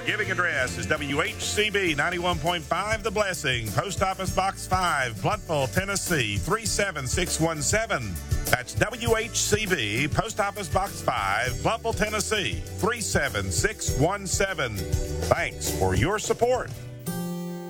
Our giving address is WHCB 91.5 The Blessing, Post Office Box 5, Blountville, Tennessee 37617. That's WHCB, Post Office Box 5, Blountville, Tennessee 37617. Thanks for your support.